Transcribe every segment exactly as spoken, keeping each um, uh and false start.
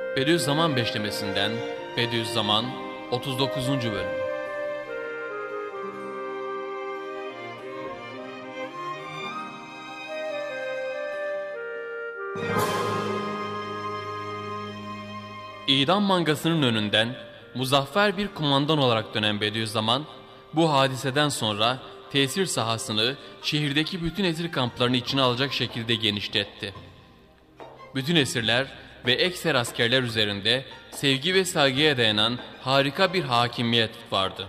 Bediüzzaman Beşlemesi'nden Bediüzzaman otuz dokuzuncu bölüm. İdam mangasının önünden muzaffer bir kumandan olarak dönen Bediüzzaman, bu hadiseden sonra tesir sahasını şehirdeki bütün esir kamplarını içine alacak şekilde genişletti. Bütün esirler ve ekser askerler üzerinde sevgi ve saygıya dayanan harika bir hakimiyet vardı.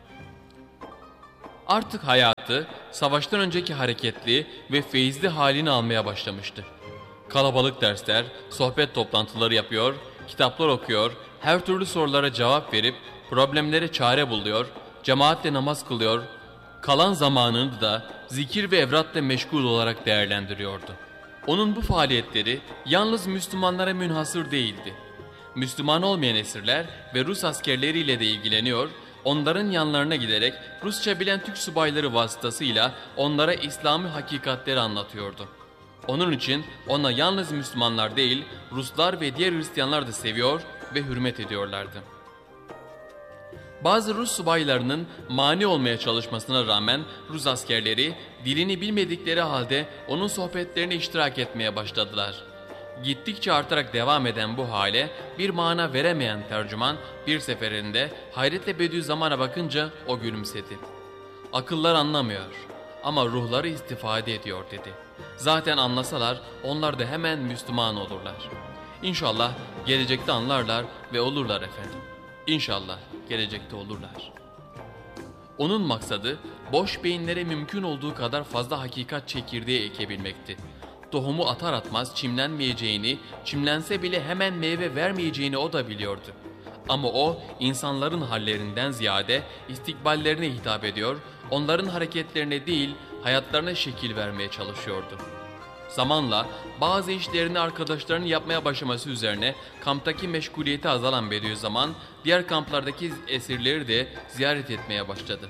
Artık hayatı savaştan önceki hareketli ve feyizli halini almaya başlamıştı. Kalabalık dersler, sohbet toplantıları yapıyor, kitaplar okuyor, her türlü sorulara cevap verip problemlere çare buluyor, cemaatle namaz kılıyor, kalan zamanını da zikir ve evratla meşgul olarak değerlendiriyordu. Onun bu faaliyetleri yalnız Müslümanlara münhasır değildi. Müslüman olmayan esirler ve Rus askerleriyle de ilgileniyor, onların yanlarına giderek Rusça bilen Türk subayları vasıtasıyla onlara İslami hakikatleri anlatıyordu. Onun için ona yalnız Müslümanlar değil, Ruslar ve diğer Hristiyanlar da seviyor ve hürmet ediyorlardı. Bazı Rus subaylarının mani olmaya çalışmasına rağmen Rus askerleri dilini bilmedikleri halde onun sohbetlerine iştirak etmeye başladılar. Gittikçe artarak devam eden bu hale bir mana veremeyen tercüman bir seferinde hayretle Bediüzzaman'a bakınca o gülümsedi. "Akıllar anlamıyor ama ruhları istifade ediyor," dedi. "Zaten anlasalar onlar da hemen Müslüman olurlar. İnşallah gelecekte anlarlar ve olurlar efendim. İnşallah gelecekte olurlar." Onun maksadı boş beyinlere mümkün olduğu kadar fazla hakikat çekirdeği ekebilmekti. Tohumu atar atmaz çimlenmeyeceğini, çimlense bile hemen meyve vermeyeceğini o da biliyordu. Ama o insanların hallerinden ziyade istikballerine hitap ediyor, onların hareketlerine değil hayatlarına şekil vermeye çalışıyordu. Zamanla bazı işlerini arkadaşlarının yapmaya başlaması üzerine kamptaki meşguliyeti azalan Bediüzzaman diğer kamplardaki esirleri de ziyaret etmeye başladı.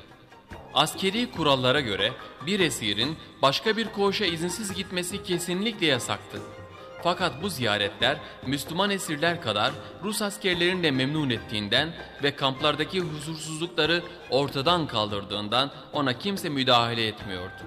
Askeri kurallara göre bir esirin başka bir koğuşa izinsiz gitmesi kesinlikle yasaktı. Fakat bu ziyaretler Müslüman esirler kadar Rus askerlerini de memnun ettiğinden ve kamplardaki huzursuzlukları ortadan kaldırdığından ona kimse müdahale etmiyordu.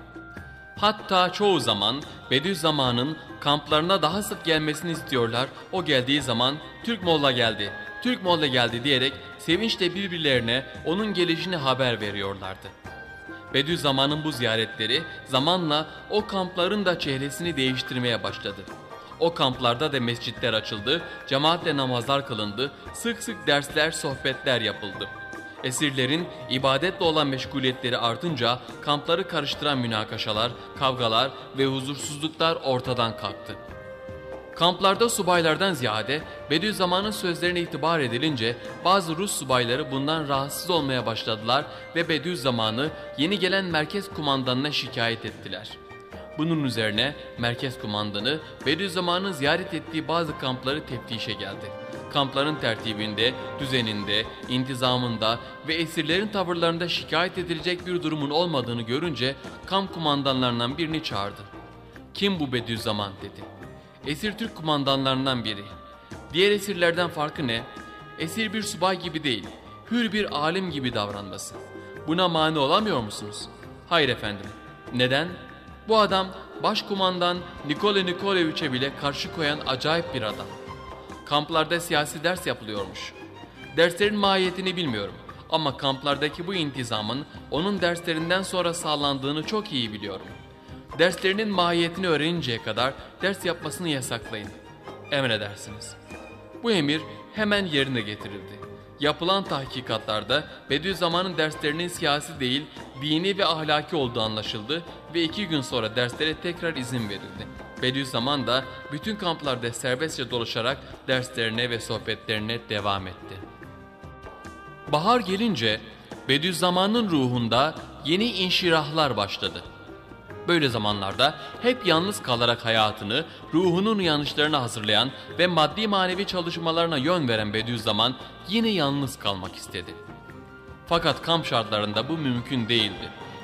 Hatta çoğu zaman Bediüzzaman'ın kamplarına daha sık gelmesini istiyorlar. O geldiği zaman "Türk Molla geldi, Türk Molla geldi" diyerek sevinçle birbirlerine onun gelişini haber veriyorlardı. Bediüzzaman'ın bu ziyaretleri zamanla o kampların da çehresini değiştirmeye başladı. O kamplarda da mescitler açıldı, cemaatle namazlar kılındı, sık sık dersler, sohbetler yapıldı. Esirlerin ibadetle olan meşguliyetleri artınca kampları karıştıran münakaşalar, kavgalar ve huzursuzluklar ortadan kalktı. Kamplarda subaylardan ziyade Bediüzzaman'ın sözlerine itibar edilince bazı Rus subayları bundan rahatsız olmaya başladılar ve Bediüzzaman'ı yeni gelen merkez kumandanına şikayet ettiler. Bunun üzerine merkez kumandanı Bediüzzaman'ın ziyaret ettiği bazı kampları teftişe geldi. Kampların tertibinde, düzeninde, intizamında ve esirlerin tavırlarında şikayet edilecek bir durumun olmadığını görünce kamp kumandanlarından birini çağırdı. "Kim bu Bediüzzaman?" dedi. "Esir Türk kumandanlarından biri." "Diğer esirlerden farkı ne?" "Esir bir subay gibi değil, hür bir alim gibi davranması. Buna mani olamıyor musunuz?" "Hayır efendim." "Neden?" "Bu adam başkumandan Nikola Nikolaeviç'e bile karşı koyan acayip bir adam. Kamplarda siyasi ders yapılıyormuş. Derslerin mahiyetini bilmiyorum ama kamplardaki bu intizamın onun derslerinden sonra sağlandığını çok iyi biliyorum. Derslerinin mahiyetini öğreninceye kadar ders yapmasını yasaklayın." "Emredersiniz." Bu emir hemen yerine getirildi. Yapılan tahkikatlarda Bediüzzaman'ın derslerinin siyasi değil, dini ve ahlaki olduğu anlaşıldı ve iki gün sonra derslere tekrar izin verildi. Bediüzzaman da bütün kamplarda serbestçe dolaşarak derslerine ve sohbetlerine devam etti. Bahar gelince Bediüzzaman'ın ruhunda yeni inşirahlar başladı. Böyle zamanlarda hep yalnız kalarak hayatını, ruhunun uyanışlarına hazırlayan ve maddi manevi çalışmalarına yön veren Bediüzzaman yine yalnız kalmak istedi. Fakat kamp şartlarında bu mümkün değildi.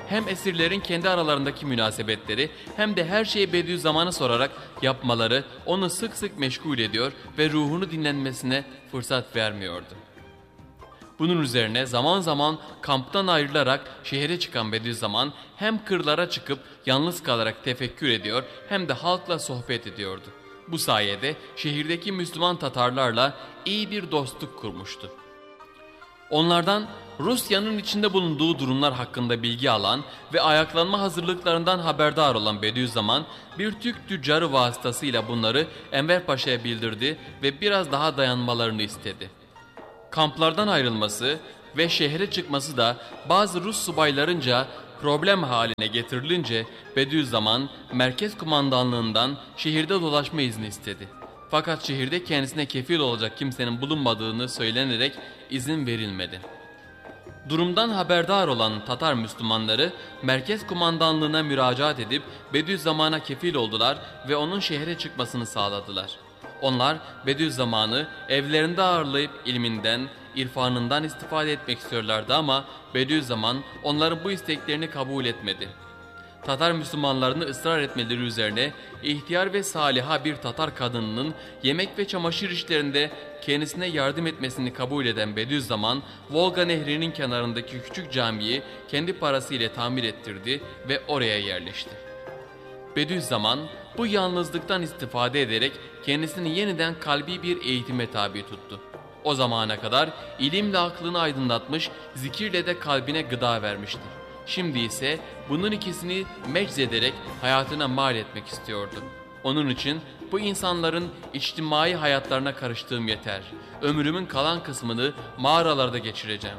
hem esirlerin kendi aralarındaki münasebetleri hem de her şeyi Bediüzzaman'a sorarak yapmaları onu sık sık meşgul ediyor ve ruhunu dinlenmesine fırsat vermiyordu. Bunun üzerine zaman zaman kamptan ayrılarak şehre çıkan Bediüzzaman hem kırlara çıkıp yalnız kalarak tefekkür ediyor hem de halkla sohbet ediyordu. Bu sayede şehirdeki Müslüman Tatarlarla iyi bir dostluk kurmuştu. Onlardan Rusya'nın içinde bulunduğu durumlar hakkında bilgi alan ve ayaklanma hazırlıklarından haberdar olan Bediüzzaman bir Türk tüccarı vasıtasıyla bunları Enver Paşa'ya bildirdi ve biraz daha dayanmalarını istedi. Kamplardan ayrılması ve şehre çıkması da bazı Rus subaylarınca problem haline getirilince Bediüzzaman merkez kumandanlığından şehirde dolaşma izni istedi. Fakat şehirde kendisine kefil olacak kimsenin bulunmadığını söylenerek izin verilmedi. Durumdan haberdar olan Tatar Müslümanları merkez kumandanlığına müracaat edip Bediüzzaman'a kefil oldular ve onun şehre çıkmasını sağladılar. Onlar Bediüzzaman'ı evlerinde ağırlayıp ilminden, irfanından istifade etmek istiyorlardı ama Bediüzzaman onların bu isteklerini kabul etmedi. Tatar Müslümanlarını ısrar etmeleri üzerine ihtiyar ve saliha bir Tatar kadınının yemek ve çamaşır işlerinde kendisine yardım etmesini kabul eden Bediüzzaman, Volga Nehri'nin kenarındaki küçük camiyi kendi parasıyla tamir ettirdi ve oraya yerleşti. Bediüzzaman bu yalnızlıktan istifade ederek kendisini yeniden kalbi bir eğitime tabi tuttu. O zamana kadar ilimle aklını aydınlatmış, zikirle de kalbine gıda vermişti. Şimdi ise bunun ikisini meczederek hayatına mal etmek istiyordu. Onun için bu insanların içtimai hayatlarına karıştığım yeter. Ömrümün kalan kısmını mağaralarda geçireceğim.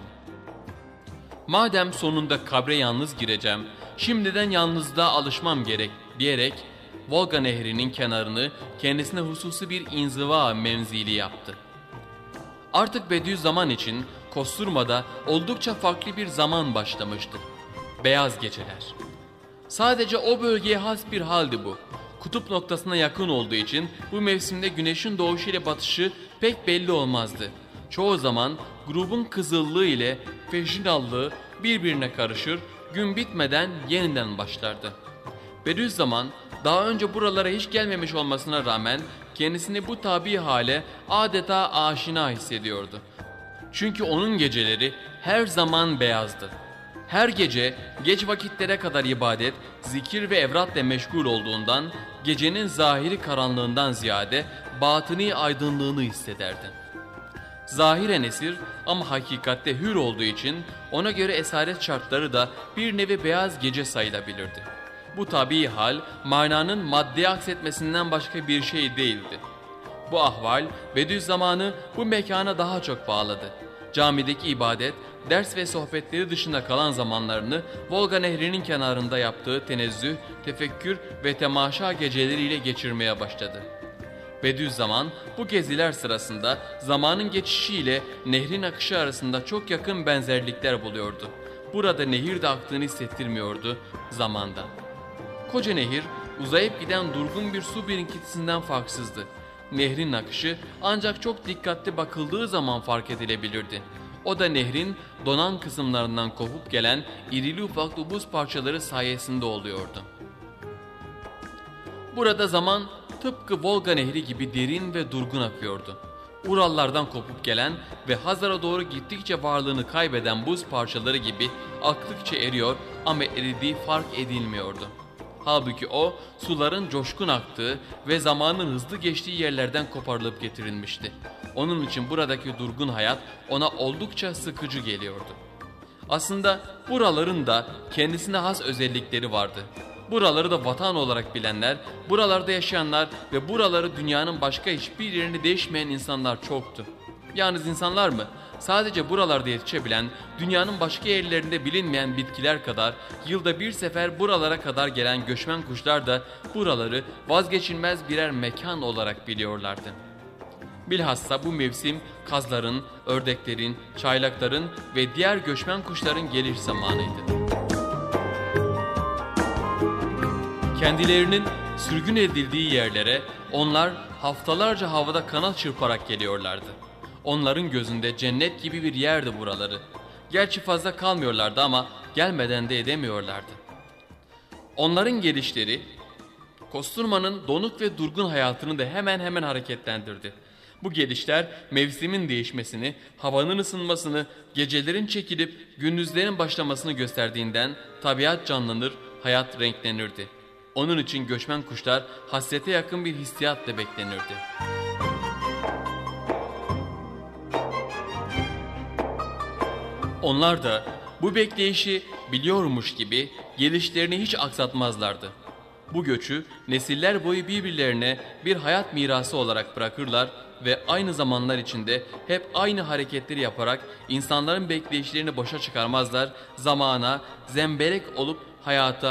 Madem sonunda kabre yalnız gireceğim, şimdiden yalnızlığa alışmam gerek diyerek Volga Nehri'nin kenarını kendisine hususi bir inziva menzili yaptı. Artık Bediüzzaman için Kosturma'da oldukça farklı bir zaman başlamıştı. Beyaz geceler. Sadece o bölgeye has bir haldi bu. Kutup noktasına yakın olduğu için bu mevsimde güneşin doğuşu ile batışı pek belli olmazdı. Çoğu zaman grubun kızıllığı ile feşinallığı birbirine karışır, gün bitmeden yeniden başlardı. Bediüzzaman daha önce buralara hiç gelmemiş olmasına rağmen kendisini bu tabi hale adeta aşina hissediyordu. Çünkü onun geceleri her zaman beyazdı. Her gece geç vakitlere kadar ibadet, zikir ve evratla meşgul olduğundan gecenin zahiri karanlığından ziyade batini aydınlığını hissederdi. Zahiren esir ama hakikatte hür olduğu için ona göre esaret şartları da bir nevi beyaz gece sayılabilirdi. Bu tabii hal mananın maddeye aksetmesinden başka bir şey değildi. Bu ahval Bediüzzaman'ı bu mekana daha çok bağladı. Camideki ibadet, ders ve sohbetleri dışında kalan zamanlarını Volga Nehri'nin kenarında yaptığı tenezzüh, tefekkür ve temaşa geceleriyle geçirmeye başladı. Bediüzzaman bu geziler sırasında zamanın geçişiyle nehrin akışı arasında çok yakın benzerlikler buluyordu. Burada nehir de aktığını hissettirmiyordu zamanda. Koca nehir uzayıp giden durgun bir su birikintisinden farksızdı. Nehrin akışı ancak çok dikkatli bakıldığı zaman fark edilebilirdi. O da nehrin donan kısımlarından kopup gelen irili ufaklı buz parçaları sayesinde oluyordu. Burada zaman tıpkı Volga Nehri gibi derin ve durgun akıyordu. Urallardan kopup gelen ve Hazar'a doğru gittikçe varlığını kaybeden buz parçaları gibi aktıkça eriyor ama eridiği fark edilmiyordu. Halbuki o suların coşkun aktığı ve zamanın hızlı geçtiği yerlerden koparılıp getirilmişti. Onun için buradaki durgun hayat ona oldukça sıkıcı geliyordu. Aslında buraların da kendisine has özellikleri vardı. Buraları da vatan olarak bilenler, buralarda yaşayanlar ve buraları dünyanın başka hiçbir yerinde değişmeyen insanlar çoktu. Yalnız insanlar mı? Sadece buralarda yetişebilen, dünyanın başka yerlerinde bilinmeyen bitkiler kadar yılda bir sefer buralara kadar gelen göçmen kuşlar da buraları vazgeçilmez birer mekan olarak biliyorlardı. Bilhassa bu mevsim kazların, ördeklerin, çaylakların ve diğer göçmen kuşların geliş zamanıydı. Kendilerinin sürgün edildiği yerlere onlar haftalarca havada kanat çırparak geliyorlardı. Onların gözünde cennet gibi bir yerdi buraları. Gerçi fazla kalmıyorlardı ama gelmeden de edemiyorlardı. Onların gelişleri Kosturma'nın donuk ve durgun hayatını da hemen hemen hareketlendirdi. Bu gelişler mevsimin değişmesini, havanın ısınmasını, gecelerin çekilip gündüzlerin başlamasını gösterdiğinden tabiat canlanır, hayat renklenirdi. Onun için göçmen kuşlar hasrete yakın bir hissiyatla beklenirdi. Onlar da bu bekleyişi biliyormuş gibi gelişlerini hiç aksatmazlardı. Bu göçü nesiller boyu birbirlerine bir hayat mirası olarak bırakırlar ve aynı zamanlar içinde hep aynı hareketleri yaparak insanların bekleyişlerini boşa çıkarmazlar, zamana zemberek olup hayata